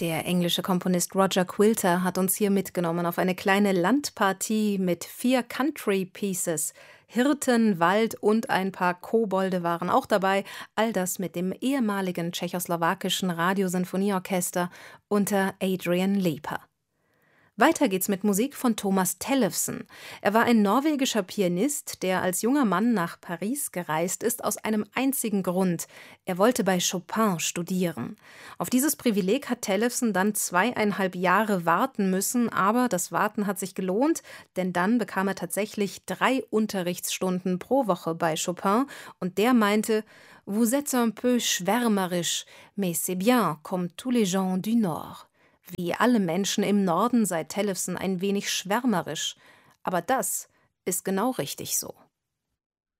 Der englische Komponist Roger Quilter hat uns hier mitgenommen auf eine kleine Landpartie mit 4 Country Pieces. Hirten, Wald und ein paar Kobolde waren auch dabei. All das mit dem ehemaligen tschechoslowakischen Radiosinfonieorchester unter Adrian Leper. Weiter geht's mit Musik von Thomas Tellefsen. Er war ein norwegischer Pianist, der als junger Mann nach Paris gereist ist, aus einem einzigen Grund: Er wollte bei Chopin studieren. Auf dieses Privileg hat Tellefsen dann 2,5 Jahre warten müssen, aber das Warten hat sich gelohnt, denn dann bekam er tatsächlich 3 Unterrichtsstunden pro Woche bei Chopin und der meinte: Vous êtes un peu schwärmerisch, mais c'est bien, comme tous les gens du Nord. Wie alle Menschen im Norden sei Tellefsen ein wenig schwärmerisch. Aber das ist genau richtig so.